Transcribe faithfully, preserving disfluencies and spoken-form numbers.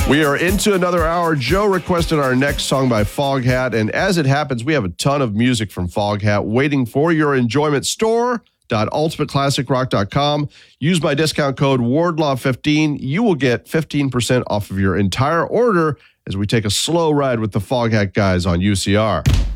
We are into another hour. Joe requested our next song by Foghat, and as it happens, we have a ton of music from Foghat waiting for your enjoyment. store dot ultimate classic rock dot com. Use my discount code wardlaw fifteen. You will get fifteen percent off of your entire order as we take a slow ride with the Foghat guys on U C R.